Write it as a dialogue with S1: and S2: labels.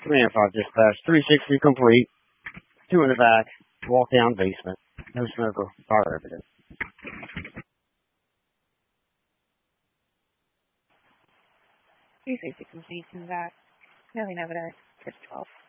S1: Command 5 dispatch, 360 complete. 2 in the back, walk down basement. No smoker, fire evidence.
S2: 360 complete in the back. Nothing evidence. 12.